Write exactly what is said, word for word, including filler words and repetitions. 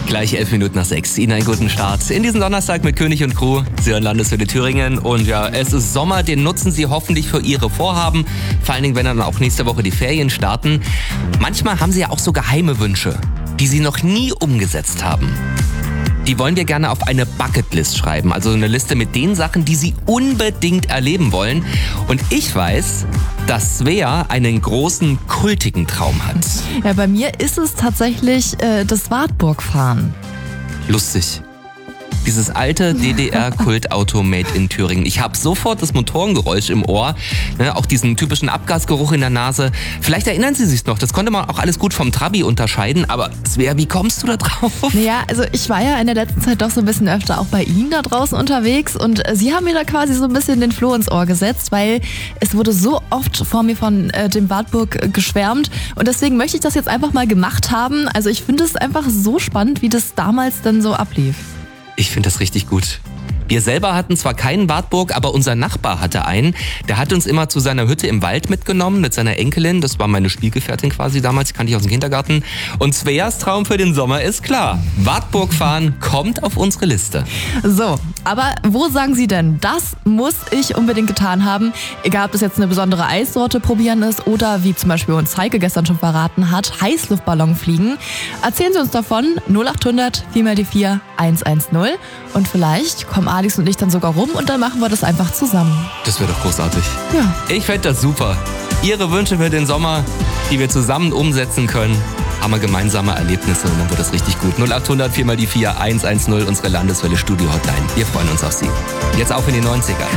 Gleich elf Minuten nach sechs. Ihnen einen guten Start in diesen Donnerstag mit König und Crew. Sie hören Landeswelle Thüringen. Und ja, es ist Sommer, den nutzen Sie hoffentlich für Ihre Vorhaben. Vor allen Dingen, wenn dann auch nächste Woche die Ferien starten. Manchmal haben Sie ja auch so geheime Wünsche, die Sie noch nie umgesetzt haben. Die wollen wir gerne auf eine Bucketlist schreiben. Also eine Liste mit den Sachen, die Sie unbedingt erleben wollen. Und ich weiß, dass Svea einen großen, kultigen Traum hat. Ja, bei mir ist es tatsächlich äh, das Wartburg-Fahren. Lustig. Dieses alte D D R-Kultauto made in Thüringen. Ich habe sofort das Motorengeräusch im Ohr, ne, auch diesen typischen Abgasgeruch in der Nase. Vielleicht erinnern Sie sich noch, das konnte man auch alles gut vom Trabi unterscheiden. Aber Svea, wie kommst du da drauf? Naja, also ich war ja in der letzten Zeit doch so ein bisschen öfter auch bei Ihnen da draußen unterwegs. Und äh, Sie haben mir da quasi so ein bisschen den Floh ins Ohr gesetzt, weil es wurde so oft vor mir von äh, dem Wartburg äh, geschwärmt. Und deswegen möchte ich das jetzt einfach mal gemacht haben. Also ich finde es einfach so spannend, wie das damals dann so ablief. Ich finde das richtig gut. Wir selber hatten zwar keinen Wartburg, aber unser Nachbar hatte einen. Der hat uns immer zu seiner Hütte im Wald mitgenommen mit seiner Enkelin. Das war meine Spielgefährtin quasi damals, die kannte ich aus dem Kindergarten. Und Sveas Traum für den Sommer ist klar. Wartburg fahren kommt auf unsere Liste. So, aber wo sagen Sie denn, das muss ich unbedingt getan haben? Egal, ob das jetzt eine besondere Eissorte probieren ist oder wie zum Beispiel uns Heike gestern schon verraten hat, Heißluftballon fliegen. Erzählen Sie uns davon, null acht hundert vier mal die vier eins eins null. Und vielleicht kommen Alex und ich dann sogar rum und dann machen wir das einfach zusammen. Das wäre doch großartig. Ja. Ich fände das super. Ihre Wünsche für den Sommer, die wir zusammen umsetzen können, haben wir gemeinsame Erlebnisse und dann wird das richtig gut. null acht hundert vier mal die vier eins eins null, unsere Landeswelle Studio Hotline. Wir freuen uns auf Sie. Jetzt auf in die neunziger.